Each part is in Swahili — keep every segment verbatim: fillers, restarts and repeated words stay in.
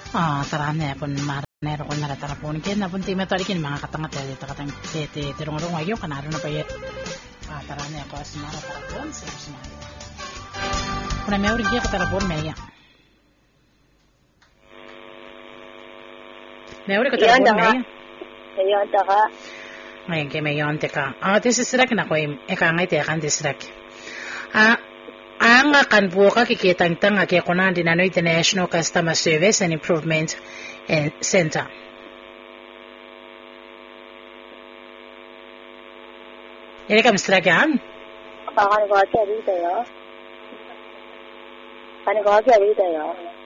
Ah, tarane pun maranero ko na tarapon ken na pun ti meto alikin mga katangat te takatang te te tirong-rong ayo kanaro na pa ye. Ah, tarane ko asmara tarapon sa asmara. Kuna me ori kia tarapon me ya. Me ori ko tarapon me ya. Ayon taka. Ngayon ke me yon te ka. Ah, this is rak na ko im e ka ngai te kan this rak. Ah, Anga kan buka kikitang tanga kaya kunan din ano International Customer Service and Improvement Center. Ini kam seragan? Kan ko kya dito yo. Kan ko kya dito yo.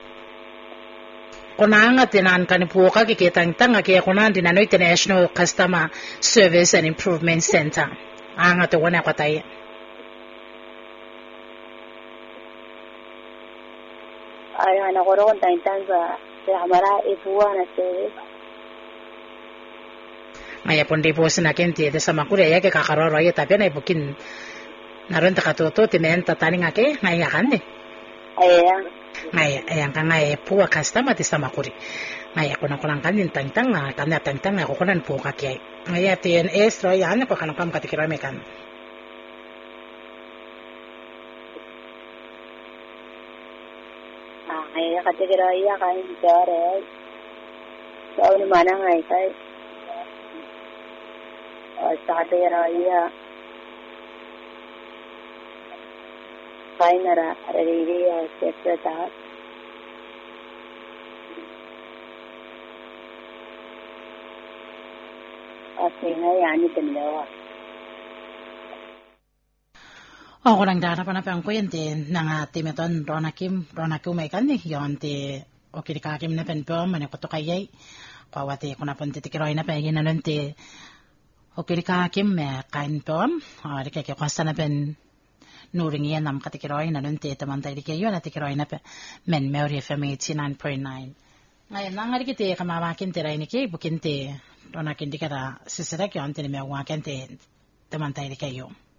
Kunanga tinan kan buka kikitang tanga kaya kunan din ano International Customer Service and Improvement Center. Anga to wana ko tayo. Ay ana ko ron tan tan sa sa hamara ipuana se. Maya pun di pos na kenti de sama kure ya ke kakaroro ya tapi na ibukin naron takatoto tinen tatani ngake ngaya kan ne. Aya. Ngaya ayang kan ngaya puwa customer ti sama kure. Ngaya kuna kulang kan din tang tang na kan tang tang na ko kunan pu ka kay. Ngaya tien estro ya na ko kan kam katikira me kan. Ay kategori ya kan jare. So ni mana ngai kai. Oh sa kategori ya. Kai nara riri ya sekreta. Asina yani tenlewa. Oh, kurang dara pa na pang kuyente nga timeton Rona Kim, Rona Kim may kan ni yon ti okiri ka Kim na penpom mane ko to kayay pawati ko na punti tikiroy na pa yin nanon ti okiri ka Kim me kain pom ah di kay ko sa na pen nuring yan nam katikiroy nanon ti tamantay di kayo na tikiroy na pa men Mary F M eighty-nine point nine ngayon nang ari kiti kamamakin ti ray ni kay bukin ti Rona Kim di kara sisirak yon ti ni me waken ti tamantay di kayo